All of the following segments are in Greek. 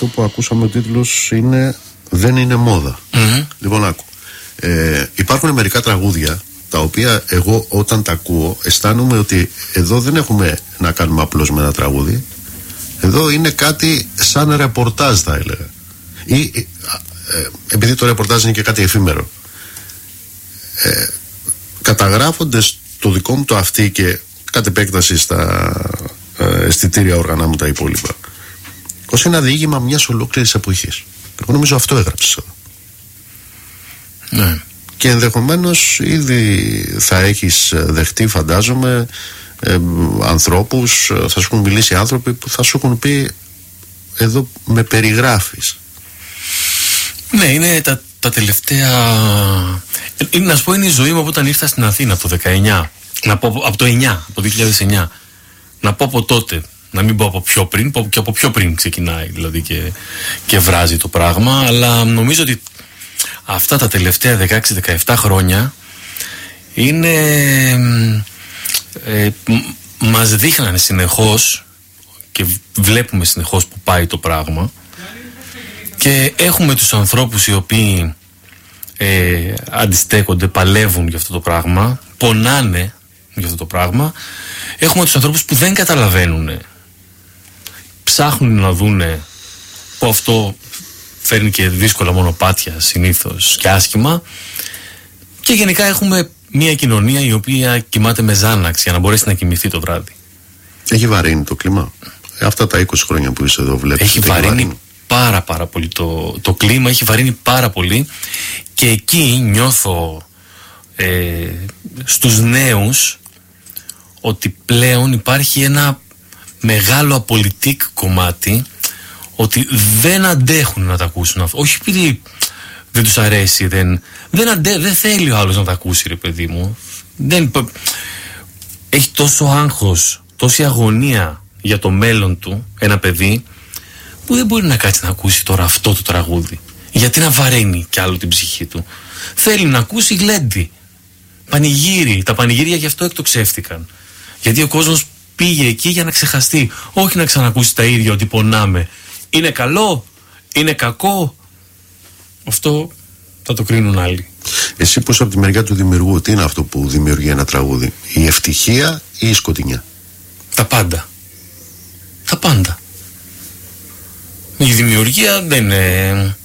αυτό που ακούσαμε ο τίτλος είναι «Δεν είναι μόδα». Λοιπόν, άκου. Υπάρχουν μερικά τραγούδια τα οποία εγώ όταν τα ακούω αισθάνομαι ότι εδώ δεν έχουμε να κάνουμε απλώς με ένα τραγούδι. Εδώ είναι κάτι σαν ρεπορτάζ, θα έλεγα. Ή επειδή το ρεπορτάζ είναι και κάτι εφήμερο, καταγράφοντας το δικό μου το αυτή και κατ' επέκταση στα αισθητήρια όργανα μου τα υπόλοιπα ως ένα διήγημα μιας ολόκληρης εποχής. Εγώ νομίζω αυτό έγραψες εδώ. Ναι. Και ενδεχομένως ήδη θα έχεις δεχτεί, φαντάζομαι, ανθρώπους, θα σου έχουν μιλήσει άνθρωποι που θα σου έχουν πει εδώ με περιγράφεις. Ναι, είναι τα τελευταία. Να σου πω, είναι η ζωή μου από όταν ήρθα στην Αθήνα από το 19. Να πω από το 9, από το 2009. Να πω από τότε. Να μην πω από πιο πριν, και από πιο πριν ξεκινάει δηλαδή και βράζει το πράγμα. Αλλά νομίζω ότι αυτά τα τελευταία 16-17 χρόνια είναι. Μας δείχνανε συνεχώς και βλέπουμε συνεχώς που πάει το πράγμα. Και έχουμε τους ανθρώπους οι οποίοι αντιστέκονται, παλεύουν για αυτό το πράγμα, πονάνε για αυτό το πράγμα. Έχουμε τους ανθρώπους που δεν καταλαβαίνουν, ψάχνουν να δούνε που αυτό φέρνει και δύσκολα μονοπάτια συνήθως και άσχημα. Και γενικά έχουμε μια κοινωνία η οποία κοιμάται με Ζάναξ για να μπορέσει να κοιμηθεί το βράδυ. Έχει βαρύνει το κλίμα. Αυτά τα 20 χρόνια που είσαι εδώ βλέπεις. Έχει βαρύνει πάρα πολύ το κλίμα, έχει βαρύνει πάρα πολύ. Και εκεί νιώθω στους νέους ότι πλέον υπάρχει ένα μεγάλο απολυτικ κομμάτι, ότι δεν αντέχουν να τα ακούσουν αυτό. Όχι επειδή δεν τους αρέσει, δεν θέλει ο άλλος να τα ακούσει, ρε παιδί μου. Έχει τόσο άγχος, τόση αγωνία για το μέλλον του ένα παιδί, που δεν μπορεί να κάτσει να ακούσει τώρα αυτό το τραγούδι. Γιατί να βαραίνει κι άλλο την ψυχή του. Θέλει να ακούσει γλέντι, πανηγύρι. Τα πανηγύρια γι' αυτό εκτοξεύτηκαν. Γιατί ο κόσμος πήγε εκεί για να ξεχαστεί. Όχι να ξανακούσει τα ίδια, ότι πονάμε. Είναι καλό, είναι κακό. Αυτό θα το κρίνουν άλλοι. Εσύ πως από τη μεριά του δημιουργού, τι είναι αυτό που δημιουργεί ένα τραγούδι? Η ευτυχία ή η σκοτεινιά? Τα πάντα. Τα πάντα. Η δημιουργία δεν είναι.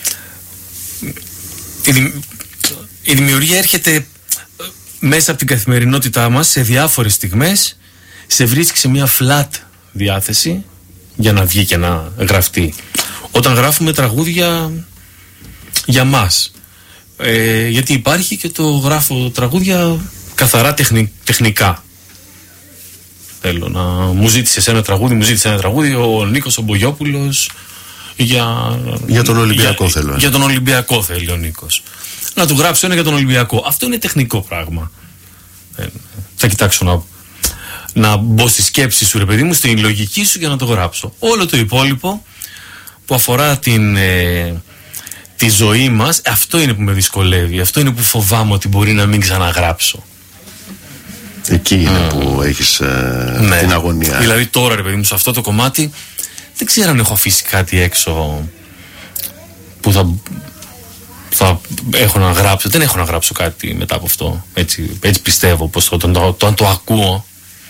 Η δημιουργία έρχεται μέσα από την καθημερινότητά μας σε διάφορες στιγμές, σε βρίσκει σε μια flat διάθεση για να βγει και να γραφτεί. Όταν γράφουμε τραγούδια για μας, γιατί υπάρχει και το γράφω τραγούδια καθαρά τεχνικά. Θέλω να μου ζήτησε ένα τραγούδι ο Νίκος ο Μπογιόπουλος για τον Ολυμπιακό θέλω. Για τον Ολυμπιακό θέλει ο Νίκος. Να του γράψω ένα για τον Ολυμπιακό. Αυτό είναι τεχνικό πράγμα. Θα κοιτάξω να μπω στη σκέψη σου, ρε παιδί μου, στην λογική σου για να το γράψω. Όλο το υπόλοιπο που αφορά τη ζωή μας, αυτό είναι που με δυσκολεύει. Αυτό είναι που φοβάμαι ότι μπορεί να μην ξαναγράψω. Εκεί είναι που έχεις την αγωνία. Δηλαδή τώρα, ρε παιδί μου, σε αυτό το κομμάτι δεν ξέρω αν έχω αφήσει κάτι έξω που θα έχω να γράψω. Δεν έχω να γράψω κάτι μετά από αυτό. Έτσι πιστεύω, πως όταν το ακούω.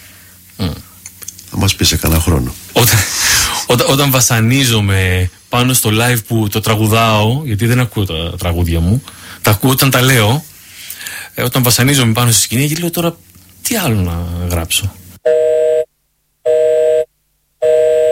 Θα μας πεις σε κανένα χρόνο. Όταν βασανίζομαι πάνω στο live που το τραγουδάω, γιατί δεν ακούω τα τραγούδια μου, τα ακούω όταν τα λέω. Όταν βασανίζομαι πάνω στη σκηνή, γιατί λέω τώρα τι άλλο να γράψω.